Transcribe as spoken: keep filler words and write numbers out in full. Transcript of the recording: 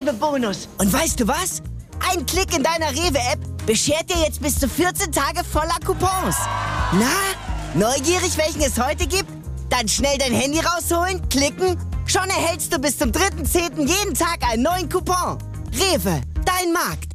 Rewe-Bonus. Und weißt du was? Ein Klick in deiner Rewe-App beschert dir jetzt bis zu vierzehn Tage voller Coupons. Na, neugierig, welchen es heute gibt? Dann schnell dein Handy rausholen, klicken. Schon erhältst du bis zum dritten zehnten jeden Tag einen neuen Coupon. Rewe, dein Markt.